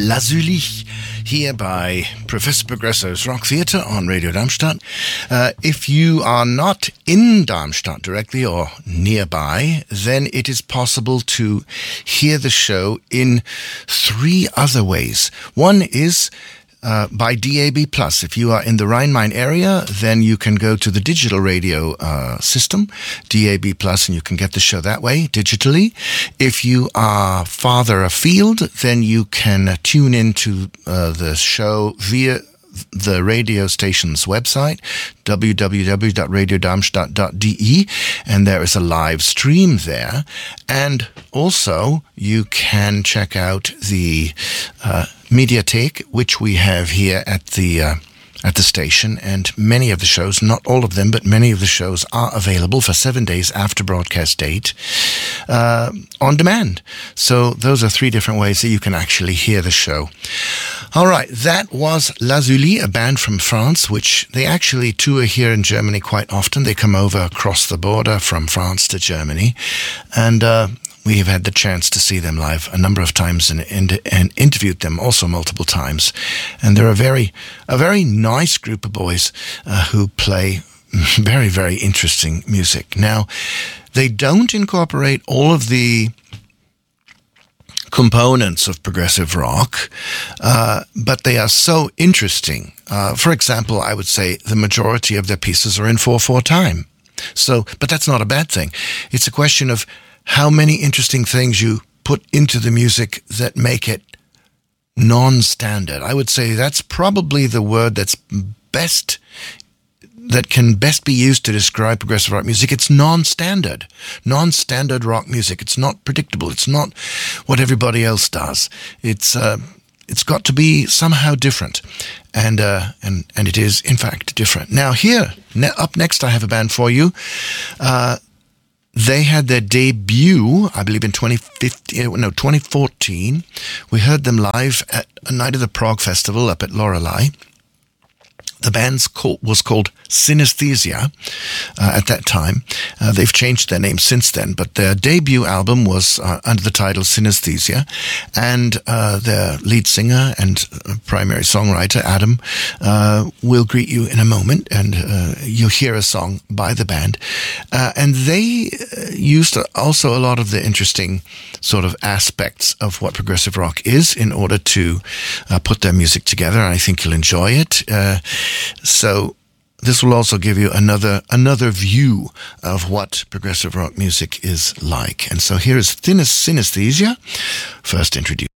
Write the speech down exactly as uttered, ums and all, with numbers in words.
Lazuli here by Professor Progresso's Rock Theatre on Radio Darmstadt. Uh, if you are not in Darmstadt directly or nearby, then it is possible to hear the show in three other ways. One is Uh, by D A B plus. If you are in the Rhine-Main area, then you can go to the digital radio uh, system, D A B plus, and you can get the show that way, digitally. If you are farther afield, then you can tune into uh, the show via the radio station's website, w w w dot radio darmstadt dot d e, and there is a live stream there. And also, you can check out the uh, Mediathek, which we have here at the uh, at the station, and many of the shows, not all of them, but many of the shows are available for seven days after broadcast date uh, on demand. So those are three different ways that you can actually hear the show. All right, that was Lazuli, a band from France, which they actually tour here in Germany quite often. They come over across the border from France to Germany, and uh, we have had the chance to see them live a number of times and, and, and interviewed them also multiple times. And they're a very, a very nice group of boys uh, who play very, very interesting music. Now, they don't incorporate all of the components of progressive rock, uh, but they are so interesting. Uh, for example, I would say the majority of their pieces are in four four time. So, but that's not a bad thing. It's a question of how many interesting things you put into the music that make it non-standard. I would say that's probably the word that's best, that can best be used to describe progressive rock music. It's non-standard. Non-standard rock music. It's not predictable. It's not what everybody else does. It's uh, it's got to be somehow different. And uh, and and it is, in fact, different. Now here, ne- up next, I have a band for you. Uh, They had their debut, I believe, in twenty fifteen, no, twenty fourteen. We heard them live at a night of the Prague Festival up at Lorelei. The band was called Synesthesia uh, at that time. Uh, they've changed their name since then, but their debut album was uh, under the title Synesthesia, and uh, their lead singer and primary songwriter, Adam, uh, will greet you in a moment, and uh, you'll hear a song by the band. Uh, and they used also a lot of the interesting sort of aspects of what progressive rock is in order to uh, put their music together, and I think you'll enjoy it. Uh, So this will also give you another another view of what progressive rock music is like. And so here is Synesthesia, first introduced.